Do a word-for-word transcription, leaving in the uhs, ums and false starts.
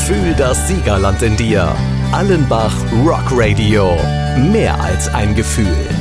Fühl das Siegerland in dir. Allenbach Rock Radio. Mehr als ein Gefühl.